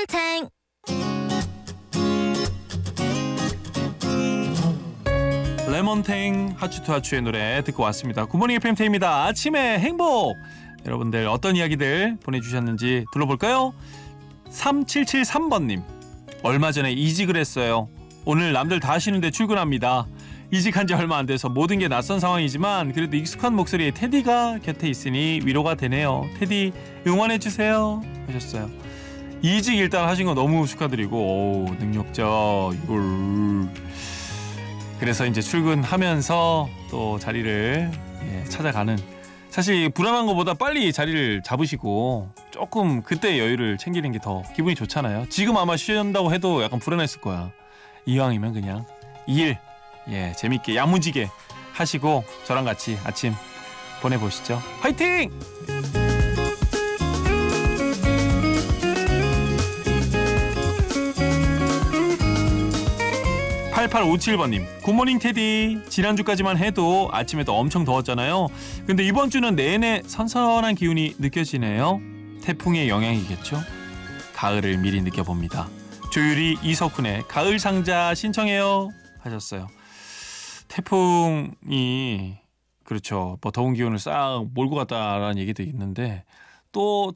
레몬탱 레몬탱 하추투하추의 노래 듣고 왔습니다. 굿모닝 FM탱입니다. 아침의 행복. 여러분들 어떤 이야기들 보내주셨는지 둘러볼까요? 3773번님, 얼마 전에 이직을 했어요. 오늘 남들 다 쉬는데 출근합니다. 이직한 지 얼마 안 돼서 모든 게 낯선 상황이지만 그래도 익숙한 목소리에 테디가 곁에 있으니 위로가 되네요. 테디 응원해주세요 하셨어요. 이직 일단 하신 거 너무 축하드리고, 오, 능력자 이걸. 그래서 이제 출근하면서 또 자리를 찾아가는, 사실 불안한 것보다 빨리 자리를 잡으시고 조금 그때 여유를 챙기는 게 더 기분이 좋잖아요. 지금 아마 쉬는다고 해도 약간 불안했을 거야. 이왕이면 그냥 일 재밌게 야무지게 하시고 저랑 같이 아침 보내보시죠. 화이팅! 8857번님, 굿모닝 테디. 지난주까지만 해도 아침에도 엄청 더웠잖아요. 근데 이번 주는 내내 선선한 기운이 느껴지네요. 태풍의 영향이겠죠? 가을을 미리 느껴봅니다. 조유리 이석훈의 가을 상자 신청해요 하셨어요. 태풍이 그렇죠, 뭐 더운 기운을 싹 몰고 갔다라는 얘기도 있는데 또